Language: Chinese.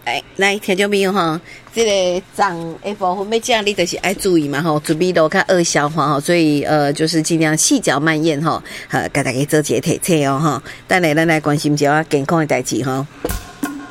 来听众朋友吼，这个脏的部分要食，你就是爱注意嘛吼，准备都较好消化吼，所以就是尽量细嚼慢咽吼，给大家做一个提醒哦吼。等下咱来关心一下健康的代志吼。